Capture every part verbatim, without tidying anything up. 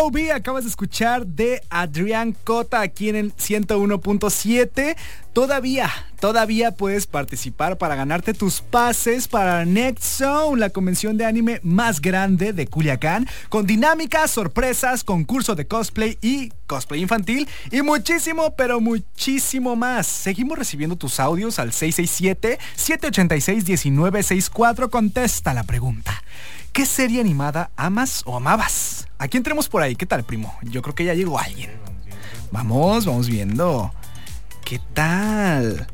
O B acabas de escuchar de Adrián Cota aquí en el ciento uno punto siete. Todavía, todavía puedes participar para ganarte tus pases para Next Zone, la convención de anime más grande de Culiacán, con dinámicas, sorpresas, concurso de cosplay y cosplay infantil y muchísimo, pero muchísimo más. Seguimos recibiendo tus audios al seis seis siete, siete ocho seis, uno nueve seis cuatro. Contesta la pregunta: ¿qué serie animada amas o amabas? ¿A quién tenemos por ahí? ¿Qué tal, primo? Yo creo que ya llegó alguien. Vamos, vamos viendo. ¿Qué tal?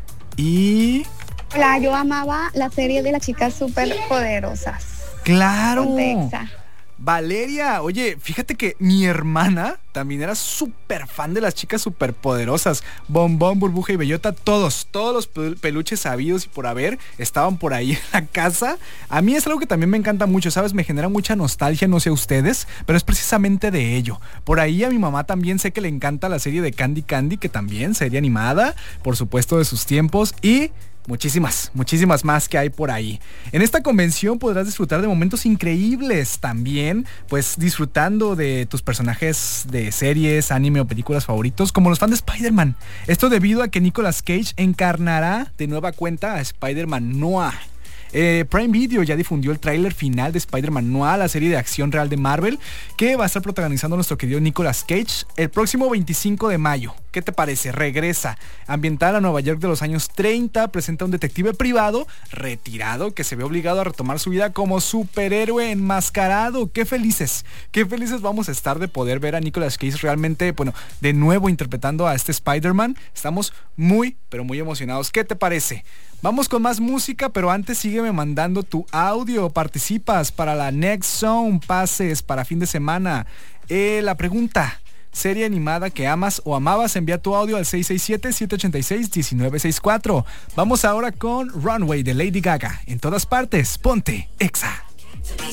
Y... Hola, yo amaba la serie de las chicas superpoderosas. ¡Claro! Contexa. Valeria, oye, fíjate que mi hermana también era súper fan de las chicas superpoderosas. Bombón, Burbuja y Bellota, todos, todos los peluches sabidos y por haber estaban por ahí en la casa. A mí es algo que también me encanta mucho, ¿sabes? Me genera mucha nostalgia, no sé ustedes, pero es precisamente de ello. Por ahí a mi mamá también sé que le encanta la serie de Candy Candy, que también serie animada, por supuesto de sus tiempos, y... muchísimas, muchísimas más que hay por ahí. En esta convención podrás disfrutar de momentos increíbles también, pues disfrutando de tus personajes de series, anime o películas favoritos, como los fans de Spider-Man. Esto debido a que Nicolas Cage encarnará de nueva cuenta a Spider-Man Noir. Eh, Prime Video ya difundió el tráiler final de Spider-Man Noir, la serie de acción real de Marvel, que va a estar protagonizando nuestro querido Nicolas Cage el próximo veinticinco de mayo. ¿Qué te parece? Regresa. Ambientada a Nueva York de los años treinta, presenta a un detective privado retirado que se ve obligado a retomar su vida como superhéroe enmascarado. ¡Qué felices! ¡Qué felices vamos a estar de poder ver a Nicolas Cage realmente, bueno, de nuevo interpretando a este Spider-Man! Estamos muy, pero muy emocionados. ¿Qué te parece? Vamos con más música, pero antes sígueme mandando tu audio. Participas para la Next Zone, pases para fin de semana. Eh, la pregunta: serie animada que amas o amabas, envía tu audio al seis seis siete, siete ocho seis, uno nueve seis cuatro. Vamos ahora con Runway de Lady Gaga. En todas partes, ponte Exa.